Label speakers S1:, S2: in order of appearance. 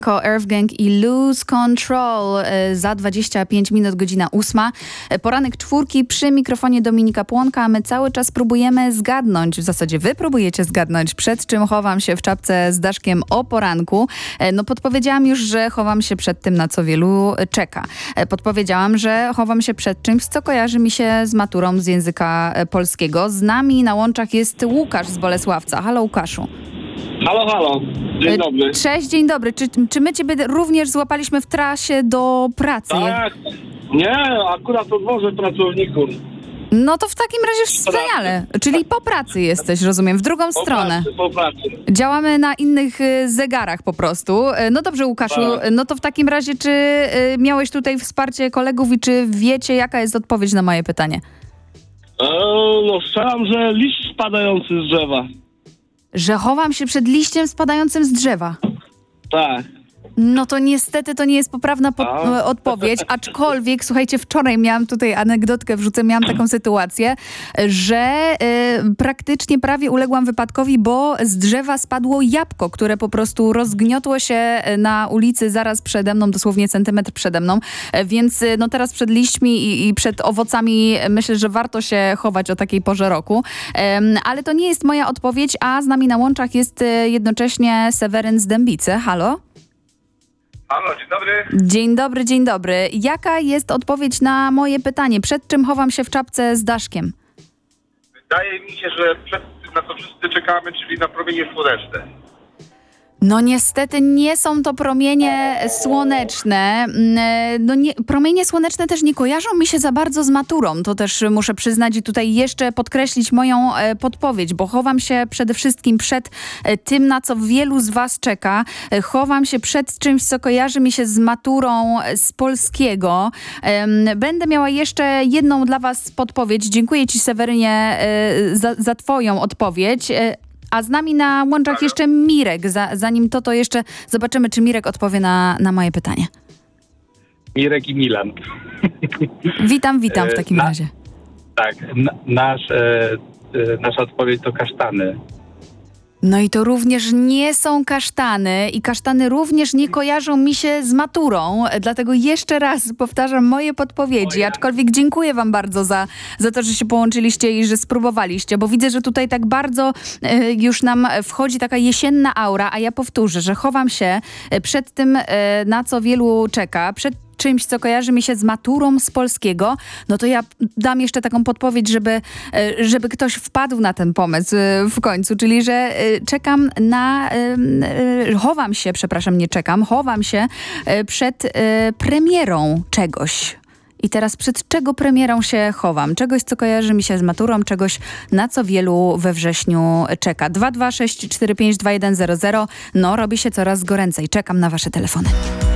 S1: Earth Gang i Lose Control za 25 minut, godzina 8. Poranek czwórki przy mikrofonie Dominika Płonka. My cały czas próbujemy zgadnąć, w zasadzie wy próbujecie zgadnąć, przed czym chowam się w czapce z Daszkiem o poranku. No podpowiedziałam już, że chowam się przed tym, na co wielu czeka. Podpowiedziałam, że chowam się przed czymś, co kojarzy mi się z maturą z języka polskiego. Z nami na łączach jest Łukasz z Bolesławca. Halo Łukaszu.
S2: Halo, halo. Dzień dobry.
S1: Cześć, dzień dobry. Czy my ciebie również złapaliśmy w trasie do pracy?
S2: Tak. Nie, akurat odwożę pracowników.
S1: No to w takim razie wspaniale. Czyli po pracy jesteś, rozumiem, w drugą stronę.
S2: Po pracy.
S1: Działamy na innych zegarach po prostu. No dobrze, Łukaszu,
S2: Tak.
S1: no to w takim razie czy miałeś tutaj wsparcie kolegów i czy wiecie, jaka jest odpowiedź na moje pytanie?
S2: No strzelam, że liść spadający z drzewa.
S1: Że chowam się przed liściem spadającym z drzewa.
S2: Tak.
S1: No to niestety to nie jest poprawna odpowiedź, aczkolwiek, słuchajcie, wczoraj miałam tutaj anegdotkę, miałam taką sytuację, że praktycznie prawie uległam wypadkowi, bo z drzewa spadło jabłko, które po prostu rozgniotło się na ulicy zaraz przede mną, dosłownie centymetr przede mną, więc no teraz przed liśćmi i przed owocami myślę, że warto się chować o takiej porze roku, ale to nie jest moja odpowiedź, a z nami na łączach jest jednocześnie Seweryn z Dębicy. Halo?
S3: Halo, dzień dobry.
S1: Dzień dobry, dzień dobry. Jaka jest odpowiedź na moje pytanie? Przed czym chowam się w czapce z Daszkiem?
S3: Wydaje mi się, że przed tym, na co wszyscy czekamy, czyli na promienie słoneczne.
S1: No niestety nie są to promienie słoneczne. No nie, promienie słoneczne też nie kojarzą mi się za bardzo z maturą. To też muszę przyznać i tutaj jeszcze podkreślić moją podpowiedź, bo chowam się przede wszystkim przed tym, na co wielu z was czeka. Chowam się przed czymś, co kojarzy mi się z maturą z polskiego. Będę miała jeszcze jedną dla was podpowiedź. Dziękuję ci, Sewerynie, za twoją odpowiedź. A z nami na łączach jeszcze Mirek. Zanim to jeszcze zobaczymy, czy Mirek odpowie na moje pytanie.
S4: Mirek i Milan.
S1: Witam w takim razie.
S4: Tak, nasza odpowiedź to kasztany.
S1: No i to również nie są kasztany i kasztany również nie kojarzą mi się z maturą, dlatego jeszcze raz powtarzam moje podpowiedzi, aczkolwiek dziękuję wam bardzo za to, że się połączyliście i że spróbowaliście, bo widzę, że tutaj tak bardzo już nam wchodzi taka jesienna aura, a ja powtórzę, że chowam się przed tym, na co wielu czeka, przed czymś, co kojarzy mi się z maturą z polskiego, no to ja dam jeszcze taką podpowiedź, żeby ktoś wpadł na ten pomysł w końcu, czyli że chowam się przed premierą czegoś. I teraz przed czego premierą się chowam? Czegoś, co kojarzy mi się z maturą, czegoś, na co wielu we wrześniu czeka. 226452100. No, robi się coraz goręcej. Czekam na wasze telefony.